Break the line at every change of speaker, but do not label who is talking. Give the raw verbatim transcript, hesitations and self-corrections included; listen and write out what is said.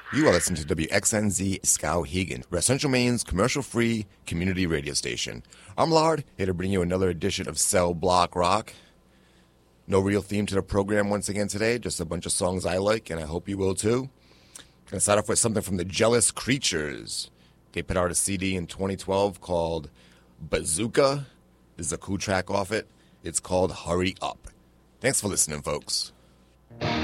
You are listening to W X N Z Skowhegan, Central Maine's commercial-free community radio station. I'm Lard, here to bring you another edition of Cell Block Rock. No real theme to the program once again today, just a bunch of songs I like, and I hope you will too. Going to start off with something from the Jealous Creatures. They put out a C D in twenty twelve called Bazooka. This is a cool track off it. It's called Hurry Up. Thanks for listening, folks.